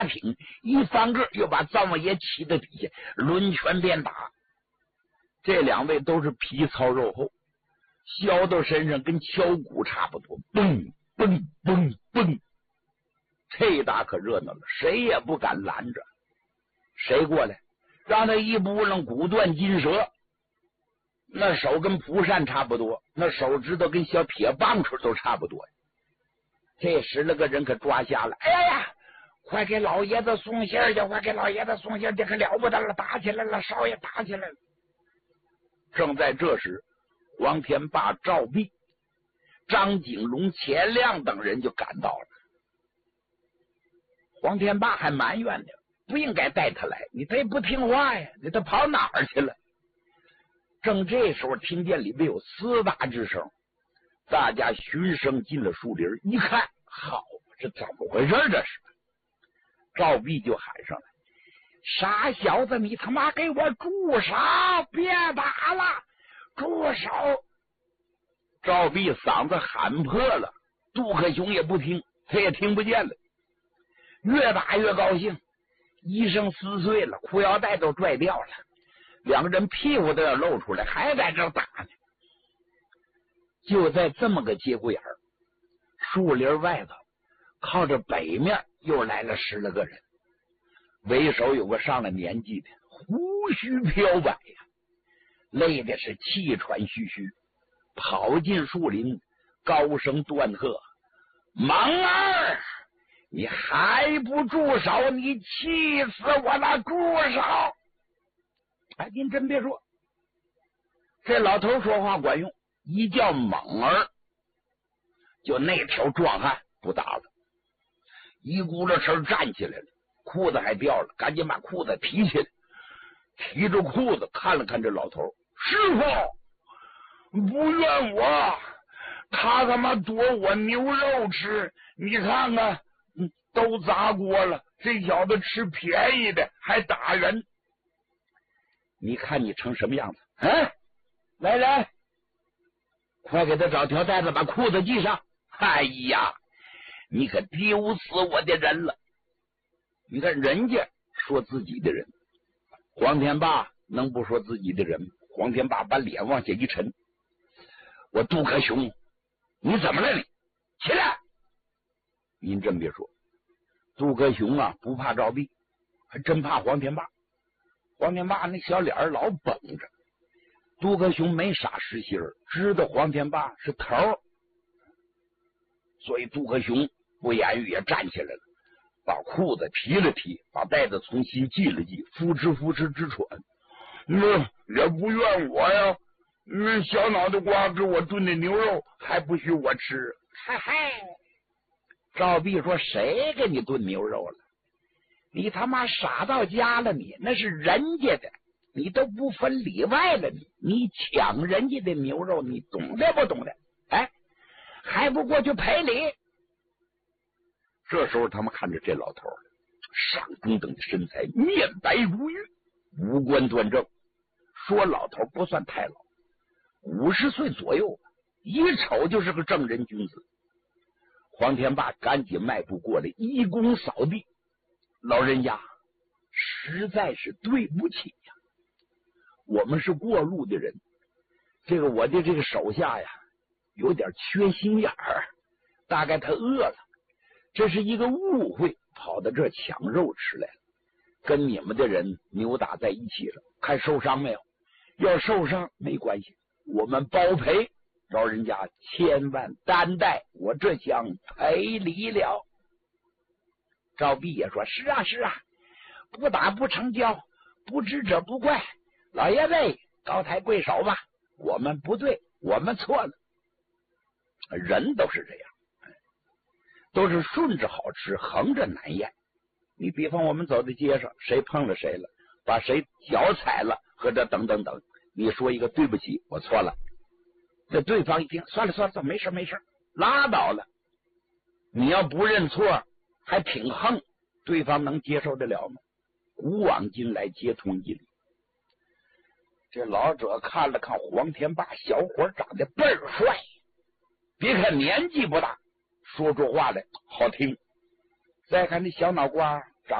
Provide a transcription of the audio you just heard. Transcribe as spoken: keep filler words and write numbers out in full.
挺，一翻个又把灶王爷骑在底下，抡拳便打。这两位都是皮糙肉厚，削到身上跟敲鼓差不多，嘣嘣嘣嘣，这一打可热闹了，谁也不敢拦着。谁过来让他一扑棱骨断筋折，那手跟蒲扇差不多，那手指头跟小铁棒槌都差不多。这十来个人可抓瞎了，哎呀呀，快给老爷子送信儿去，快给老爷子送信儿，这可了不得了，打起来了，少爷打起来了。正在这时，黄天霸、赵弼、张景龙、钱亮等人就赶到了。黄天霸还埋怨呢，不应该带他来，你他也不听话呀，你他跑哪儿去了？正这时候，听见里面有厮打之声，大家循声进了树林，一看，好，这怎么回事？这是赵弼就喊上来：“傻小子，你他妈给我住手！别打了，住手！”赵弼嗓子喊破了，杜克雄也不听，他也听不见了，越打越高兴，衣裳撕碎了，裤腰带都拽掉了，两个人屁股都要露出来，还在这打呢。就在这么个节骨眼儿，树林外头靠着北面又来了十来个人，为首有个上了年纪的，胡须飘摆呀，累的是气喘吁吁，跑进树林，高声断喝：“蒙儿，你还不住手？你气死我了！住手！”哎，您真别说，这老头说话管用，一叫猛儿，就那条壮汉不打了，一咕噜声站起来了，裤子还掉了，赶紧把裤子提起来，提着裤子看了看这老头：“师傅，不怨我，他他妈夺我牛肉吃，你看看，都砸锅了，这小子吃便宜的还打人，你看你成什么样子？啊，来人，快给他找条带子把裤子系上！哎呀，你可丢死我的人了！你看人家说自己的人，黄天霸能不说自己的人吗？黄天霸把脸往下一沉：“我杜克雄，你怎么了你？起来！”您真别说，杜克雄啊不怕赵弼，还真怕黄天霸。黄天霸那小脸老绷着，杜克雄没啥实心儿，知道黄天霸是头儿，所以杜克雄不言语也站起来了，把裤子提了提，把带子重新系了系，呼哧呼哧直喘。那也不怨我呀，那小脑袋瓜给我炖的牛肉还不许我吃。嗨嗨，赵弼说：“谁给你炖牛肉了？你他妈傻到家了你，那是人家的，你都不分里外了你，你抢人家的牛肉，你懂的不懂的？哎，还不过去赔礼？”这时候他们看着这老头，上中等的身材，面白如玉，五官端正，说老头不算太老，五十岁左右，一瞅就是个正人君子。黄天霸赶紧迈步过来，一躬扫地：“老人家，实在是对不起呀，我们是过路的人，这个我的这个手下呀有点缺心眼儿，大概他饿了，这是一个误会，跑到这儿抢肉吃来了，跟你们的人扭打在一起了，看受伤没有？要受伤没关系，我们包赔，老人家千万担待，我这厢赔礼了。”赵弼也说：“是啊是啊，不打不成交，不知者不怪，老爷子高抬贵手吧，我们不对，我们错了。”人都是这样，都是顺着好吃，横着难咽。你比方我们走在街上，谁碰了谁了，把谁脚踩了，或者等等等，你说一个对不起，我错了，这对方一听，算了算了，没事没事，拉倒了。你要不认错还挺横，对方能接受得了吗？古往今来皆通一理。这老者看了看黄天霸，小伙长得倍儿帅，别看年纪不大，说出话来好听。再看那小脑瓜